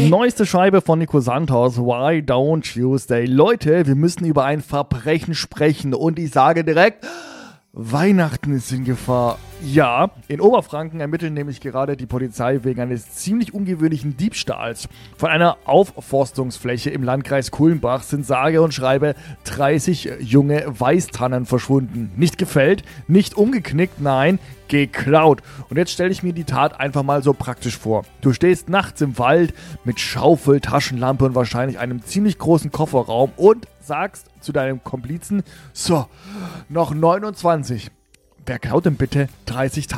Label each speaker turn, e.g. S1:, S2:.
S1: Neueste Scheibe von Nico Santos, Why Don't Tuesday. Leute, wir müssen über ein Verbrechen sprechen und ich sage direkt, Weihnachten ist in Gefahr. Ja, in Oberfranken ermittelt nämlich gerade die Polizei wegen eines ziemlich ungewöhnlichen Diebstahls. Von einer Aufforstungsfläche im Landkreis Kulmbach sind sage und schreibe 30 junge Weißtannen verschwunden. Nicht gefällt, nicht umgeknickt, nein, geklaut. Und jetzt stelle ich mir die Tat einfach mal so praktisch vor. Du stehst nachts im Wald mit Schaufel, Taschenlampe und wahrscheinlich einem ziemlich großen Kofferraum und sagst zu deinem Komplizen, so, noch 29. Wer klaut denn bitte 30